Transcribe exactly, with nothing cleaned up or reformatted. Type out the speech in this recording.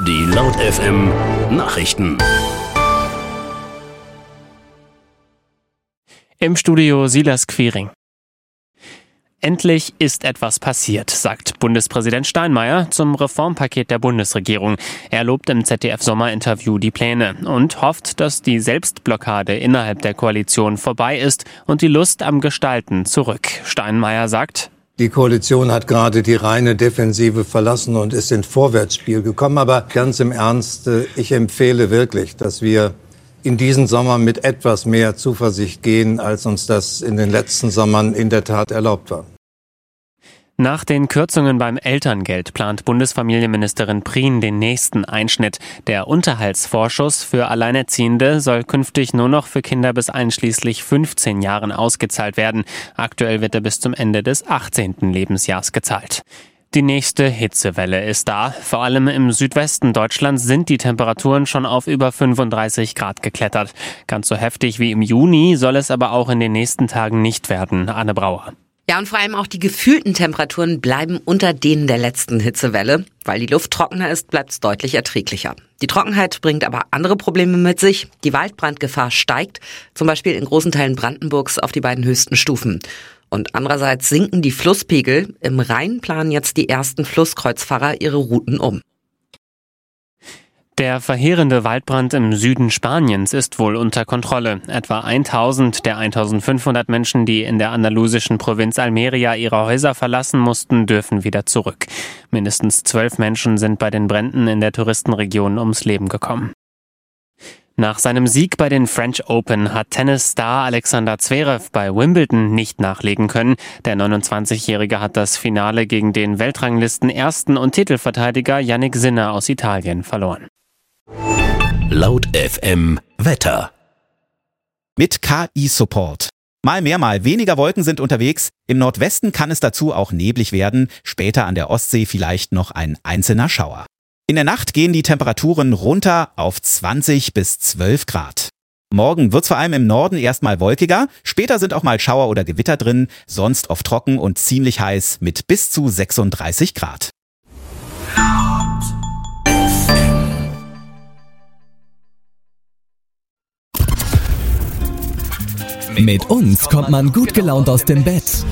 Die Laut F M Nachrichten. Im Studio Silas Quiring. Endlich ist etwas passiert, sagt Bundespräsident Steinmeier zum Reformpaket der Bundesregierung. Er lobt im Z D F-Sommerinterview die Pläne und hofft, dass die Selbstblockade innerhalb der Koalition vorbei ist und die Lust am Gestalten zurück. Steinmeier sagt: Die Koalition hat gerade die reine Defensive verlassen und ist ins Vorwärtsspiel gekommen. Aber ganz im Ernst, ich empfehle wirklich, dass wir in diesen Sommer mit etwas mehr Zuversicht gehen, als uns das in den letzten Sommern in der Tat erlaubt war. Nach den Kürzungen beim Elterngeld plant Bundesfamilienministerin Prien den nächsten Einschnitt. Der Unterhaltsvorschuss für Alleinerziehende soll künftig nur noch für Kinder bis einschließlich fünfzehn Jahren ausgezahlt werden. Aktuell wird er bis zum Ende des achtzehnten Lebensjahrs gezahlt. Die nächste Hitzewelle ist da. Vor allem im Südwesten Deutschlands sind die Temperaturen schon auf über fünfunddreißig Grad geklettert. Ganz so heftig wie im Juni soll es aber auch in den nächsten Tagen nicht werden. Anne Brauer. Ja, und vor allem auch die gefühlten Temperaturen bleiben unter denen der letzten Hitzewelle. Weil die Luft trockener ist, bleibt es deutlich erträglicher. Die Trockenheit bringt aber andere Probleme mit sich. Die Waldbrandgefahr steigt, zum Beispiel in großen Teilen Brandenburgs auf die beiden höchsten Stufen. Und andererseits sinken die Flusspegel. Im Rhein planen jetzt die ersten Flusskreuzfahrer ihre Routen um. Der verheerende Waldbrand im Süden Spaniens ist wohl unter Kontrolle. Etwa tausend der eintausendfünfhundert Menschen, die in der andalusischen Provinz Almeria ihre Häuser verlassen mussten, dürfen wieder zurück. Mindestens zwölf Menschen sind bei den Bränden in der Touristenregion ums Leben gekommen. Nach seinem Sieg bei den French Open hat Tennisstar Alexander Zverev bei Wimbledon nicht nachlegen können. Der neunundzwanzigjährige hat das Finale gegen den Weltranglisten-Ersten und Titelverteidiger Jannik Sinner aus Italien verloren. Laut F M Wetter. Mit K I-Support. Mal mehr, mal weniger Wolken sind unterwegs. Im Nordwesten kann es dazu auch neblig werden. Später an der Ostsee vielleicht noch ein einzelner Schauer. In der Nacht gehen die Temperaturen runter auf zwanzig bis zwölf Grad. Morgen wird's vor allem im Norden erstmal wolkiger. Später sind auch mal Schauer oder Gewitter drin. Sonst oft trocken und ziemlich heiß mit bis zu sechsunddreißig Grad. Mit uns kommt man gut gelaunt aus dem Bett.